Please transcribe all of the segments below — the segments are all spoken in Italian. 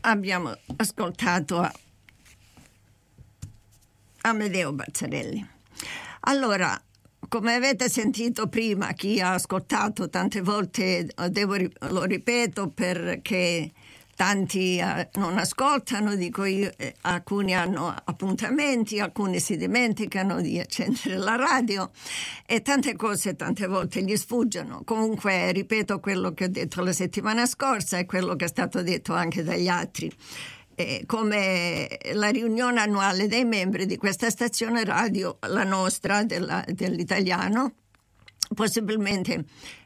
abbiamo ascoltato Amedeo Bazzarelli. Allora, come avete sentito prima, chi ha ascoltato tante volte, lo ripeto perché tanti non ascoltano, dico io, alcuni hanno appuntamenti, alcuni si dimenticano di accendere la radio e tante cose tante volte gli sfuggono. Comunque ripeto quello che ho detto la settimana scorsa e quello che è stato detto anche dagli altri. Come la riunione annuale dei membri di questa stazione radio, la nostra dell'italiano, possibilmente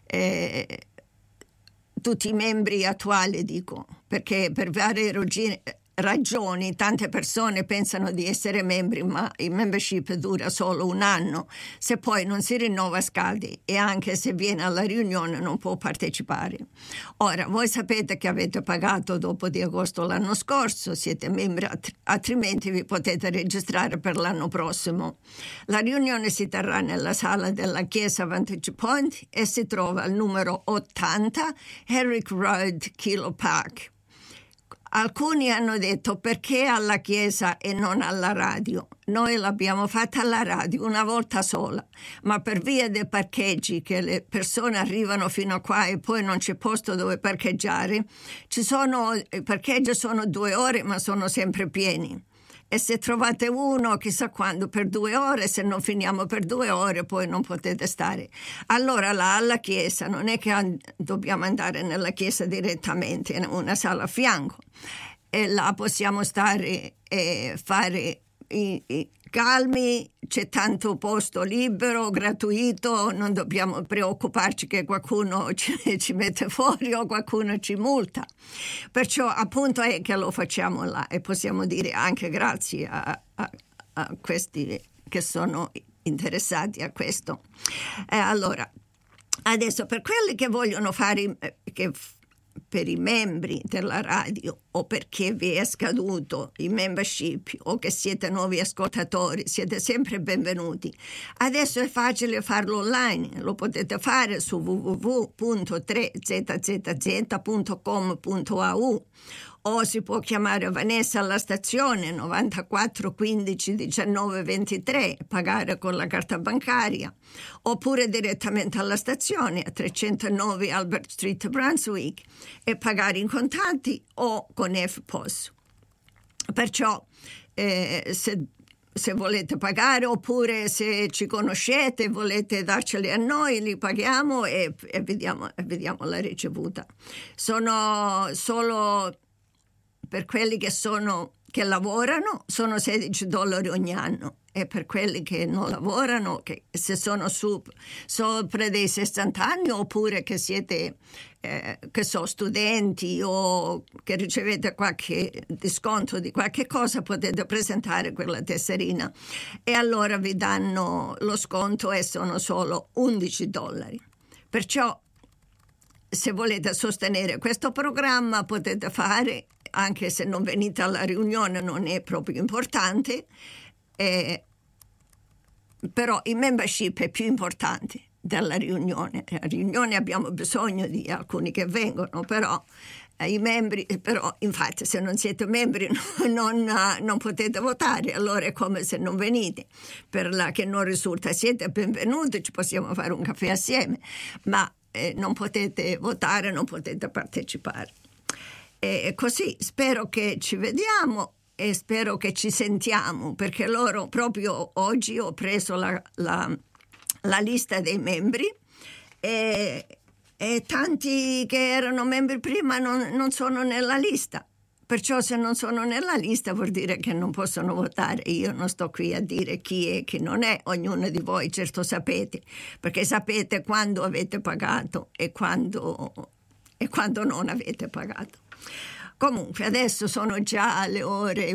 tutti i membri attuali, dico, perché per varie ragioni tante persone pensano di essere membri, ma il membership dura solo un anno, se poi non si rinnova scadi e anche se viene alla riunione non può partecipare. Ora, voi sapete che avete pagato dopo di agosto l'anno scorso, siete membri, altrimenti vi potete registrare per l'anno prossimo. La riunione si terrà nella sala della chiesa Vantage Point e si trova al numero 80 Herrick Road, Kilo Park. Alcuni hanno detto perché alla chiesa e non alla radio. Noi l'abbiamo fatta alla radio una volta sola, ma per via dei parcheggi che le persone arrivano fino a qua e poi non c'è posto dove parcheggiare, i parcheggi sono 2 ore ma sono sempre pieni. E se trovate uno, chissà quando, per 2 ore, se non finiamo per 2 ore, poi non potete stare. Allora là alla chiesa, non è che dobbiamo andare nella chiesa direttamente, in una sala a fianco. E là possiamo stare e fare i calmi, c'è tanto posto libero, gratuito, non dobbiamo preoccuparci che qualcuno ci mette fuori o qualcuno ci multa. Perciò appunto è che lo facciamo là e possiamo dire anche grazie a questi che sono interessati a questo. Allora, adesso per quelli che vogliono fare per i membri della radio o perché vi è scaduto il membership o che siete nuovi ascoltatori, siete sempre benvenuti. Adesso è facile farlo online, lo potete fare su www.3zzz.com.au o si può chiamare Vanessa alla stazione 94 15 19 23, pagare con la carta bancaria, oppure direttamente alla stazione a 309 Albert Street, Brunswick, e pagare in contanti o con FPOS. Perciò se volete pagare oppure se ci conoscete e volete darceli a noi, li paghiamo e vediamo la ricevuta. Sono solo per quelli che lavorano sono $16 ogni anno, e per quelli che non lavorano, che se sono sopra dei 60 anni oppure che siete che sono studenti o che ricevete qualche sconto di qualche cosa, potete presentare quella tesserina e allora vi danno lo sconto e sono solo $11. Perciò se volete sostenere questo programma potete fare, anche se non venite alla riunione non è proprio importante, però il membership è più importante della riunione. La riunione abbiamo bisogno di alcuni che vengono, però i membri, però infatti se non siete membri non potete votare, allora è come se non venite. Per la che non risulta siete benvenuti, ci possiamo fare un caffè assieme, ma non potete votare, non potete partecipare. E così spero che ci vediamo e spero che ci sentiamo, perché loro proprio oggi ho preso la lista dei membri e tanti che erano membri prima non sono nella lista. Perciò se non sono nella lista vuol dire che non possono votare. Io non sto qui a dire chi è e chi non è, ognuno di voi certo sapete, perché sapete quando avete pagato e quando non avete pagato. Comunque adesso sono già le ore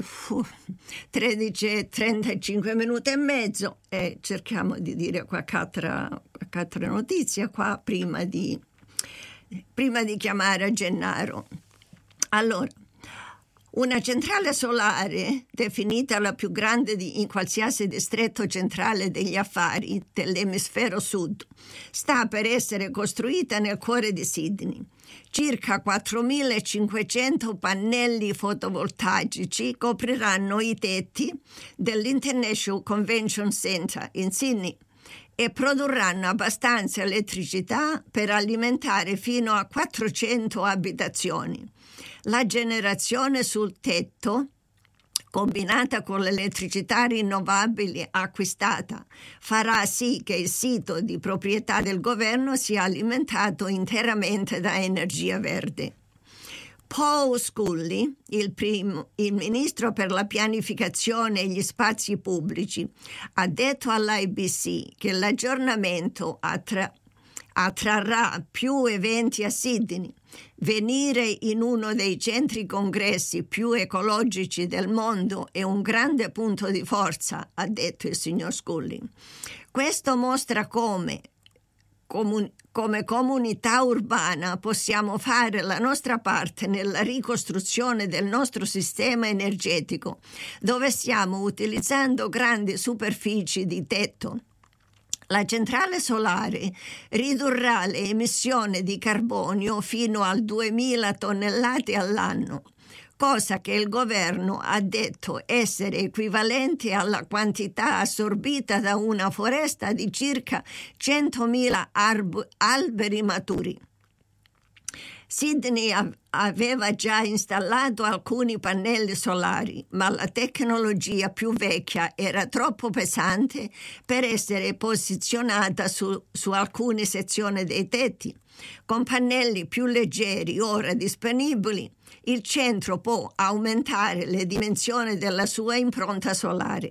13:35 e cerchiamo di dire qualche altra notizia qua prima di chiamare a Gennaro. Allora, Una centrale solare, definita la più grande in qualsiasi distretto centrale degli affari dell'emisfero sud, sta per essere costruita nel cuore di Sydney. Circa 4.500 pannelli fotovoltaici copriranno i tetti dell'International Convention Center in Sydney e produrranno abbastanza elettricità per alimentare fino a 400 abitazioni. La generazione sul tetto, combinata con l'elettricità rinnovabile acquistata, farà sì che il sito di proprietà del governo sia alimentato interamente da energia verde. Paul Scully, il ministro per la pianificazione e gli spazi pubblici, ha detto all'ABC che l'aggiornamento attrarrà più eventi a Sydney. Venire in uno dei centri congressi più ecologici del mondo è un grande punto di forza, ha detto il signor Scully. Questo mostra come comunità urbana possiamo fare la nostra parte nella ricostruzione del nostro sistema energetico, dove stiamo utilizzando grandi superfici di tetto. La centrale solare ridurrà le emissioni di carbonio fino a 2.000 tonnellate all'anno, cosa che il governo ha detto essere equivalente alla quantità assorbita da una foresta di circa 100.000 alberi maturi. Sydney aveva già installato alcuni pannelli solari, ma la tecnologia più vecchia era troppo pesante per essere posizionata su alcune sezioni dei tetti. Con pannelli più leggeri ora disponibili, il centro può aumentare le dimensioni della sua impronta solare,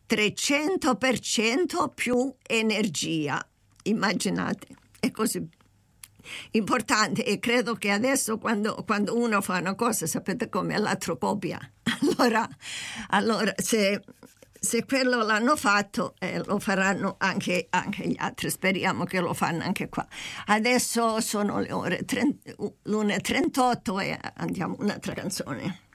300% più energia. Immaginate, è così importante, e credo che adesso quando uno fa una cosa, sapete come, l'altro copia. Allora se quello l'hanno fatto, lo faranno anche gli altri. Speriamo che lo fanno anche qua. Adesso sono le ore 1:38 e andiamo un'altra canzone.